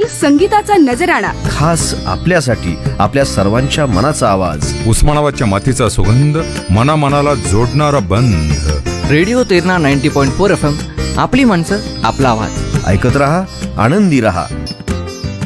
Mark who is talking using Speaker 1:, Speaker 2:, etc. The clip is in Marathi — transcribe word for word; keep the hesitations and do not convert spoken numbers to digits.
Speaker 1: संगीताचा नजराणा,
Speaker 2: खास आपल्यासाठी, आपल्या सर्वांच्या मनाचा आवाज.
Speaker 3: उस्मानाबादच्या मातीचा सुगंध, मना मनाला जोडणारा बंध.
Speaker 4: Radio Terna ninety point four F M, आपली माणसं, आपला आवाज.
Speaker 2: ऐकत रहा, आनंदी रहा.